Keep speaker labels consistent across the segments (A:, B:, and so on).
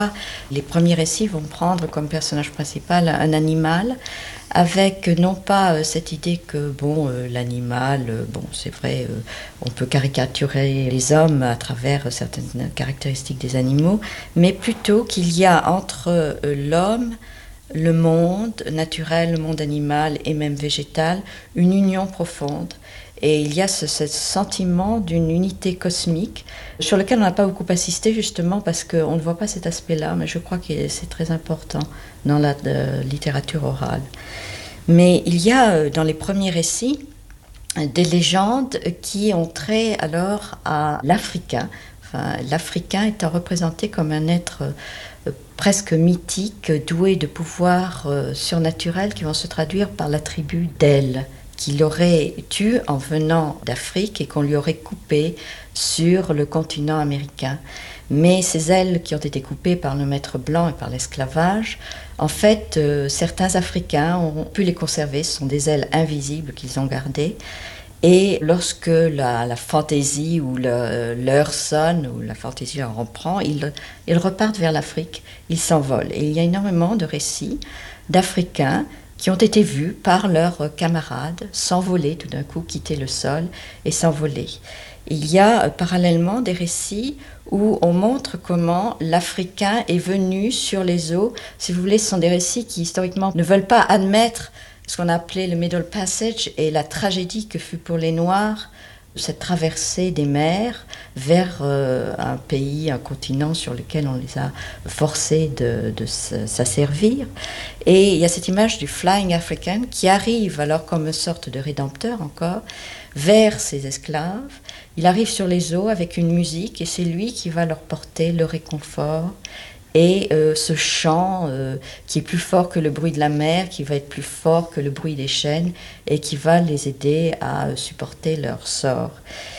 A: Les premiers récits vont prendre comme personnage principal un animal, avec non pas cette idée que l'animal, c'est vrai, on peut caricaturer les hommes à travers certaines caractéristiques des animaux, mais plutôt qu'il y a entre l'homme, le monde naturel, le monde animal et même végétal, une union profonde. Et il y a ce sentiment d'une unité cosmique sur lequel on n'a pas beaucoup assisté justement parce qu'on ne voit pas cet aspect-là, mais je crois que c'est très important dans la littérature orale. Mais il y a dans les premiers récits des légendes qui ont trait alors à l'Africain. Enfin, l'Africain étant représenté comme un être presque mythique, doué de pouvoirs surnaturels qui vont se traduire par l'attribut d'El, qu'il aurait tué en venant d'Afrique et qu'on lui aurait coupé sur le continent américain. Mais ces ailes qui ont été coupées par le maître blanc et par l'esclavage, en fait, certains Africains ont pu les conserver. Ce sont des ailes invisibles qu'ils ont gardées. Et lorsque la fantaisie ou l'heure sonne, ou la fantaisie leur reprend, ils repartent vers l'Afrique, ils s'envolent. Et il y a énormément de récits d'Africains qui ont été vus par leurs camarades s'envoler tout d'un coup, quitter le sol et s'envoler. Il y a parallèlement des récits où on montre comment l'Africain est venu sur les eaux. Si vous voulez, ce sont des récits qui historiquement ne veulent pas admettre ce qu'on a appelé le Middle Passage et la tragédie que fut pour les Noirs cette traversée des mers vers un pays, un continent sur lequel on les a forcés de s'asservir. Et il y a cette image du Flying African qui arrive alors comme une sorte de rédempteur encore vers ses esclaves. Il arrive sur les eaux avec une musique et c'est lui qui va leur porter le réconfort. Et ce chant qui est plus fort que le bruit de la mer, qui va être plus fort que le bruit des chaînes et qui va les aider à supporter leur sort.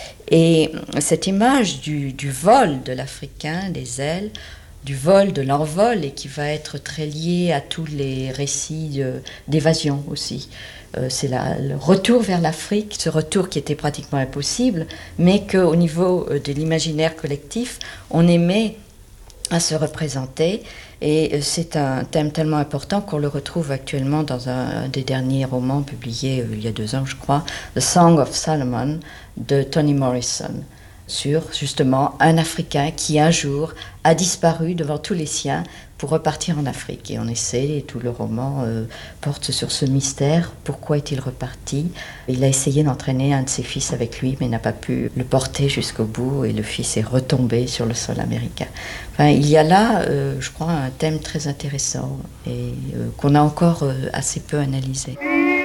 A: Et cette image du vol de l'Africain, des ailes, du vol, de l'envol, et qui va être très liée à tous les récits d'évasion aussi. C'est le retour vers l'Afrique, ce retour qui était pratiquement impossible, mais qu'au niveau de l'imaginaire collectif, on aimait à se représenter. Et c'est un thème tellement important qu'on le retrouve actuellement dans un des derniers romans publiés il y a 2 ans, je crois, The Song of Solomon de Toni Morrison, sur justement un Africain qui un jour a disparu devant tous les siens pour repartir en Afrique. Et on essaie, et tout le roman porte sur ce mystère. Pourquoi est-il reparti? Il a essayé d'entraîner un de ses fils avec lui, mais n'a pas pu le porter jusqu'au bout, et le fils est retombé sur le sol américain. Enfin, il y a là, je crois, un thème très intéressant et qu'on a encore assez peu analysé.